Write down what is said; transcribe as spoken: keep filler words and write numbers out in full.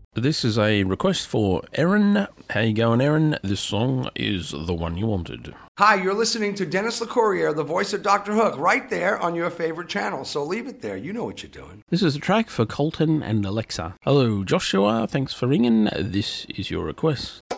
This is a request for Erin. How you going, Erin? This song is the one you wanted. Hi, you're listening to Dennis LeCourrier, the voice of Doctor Hook, right there on your favorite channel. So leave it there. You know what you're doing. This is a track for Colton and Alexa. Hello, Joshua. Thanks for ringing. This is your request.